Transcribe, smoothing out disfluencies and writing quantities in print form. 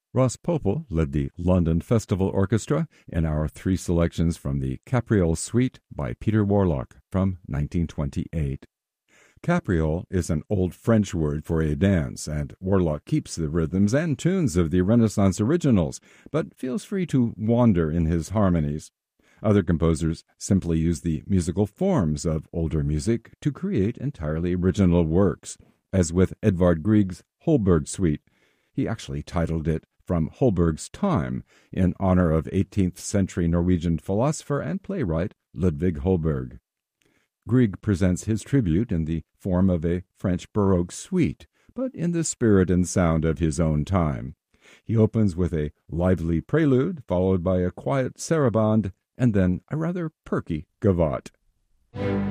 Ross Popel led the London Festival Orchestra in our three selections from the Capriole Suite by Peter Warlock from 1928. Capriole is an old French word for a dance, and Warlock keeps the rhythms and tunes of the Renaissance originals, but feels free to wander in his harmonies. Other composers simply use the musical forms of older music to create entirely original works, as with Edvard Grieg's Holberg Suite. He actually titled it From Holberg's Time, in honor of 18th century Norwegian philosopher and playwright Ludvig Holberg. Grieg presents his tribute in the form of a French Baroque suite, but in the spirit and sound of his own time. He opens with a lively prelude, followed by a quiet sarabande, and then a rather perky gavotte.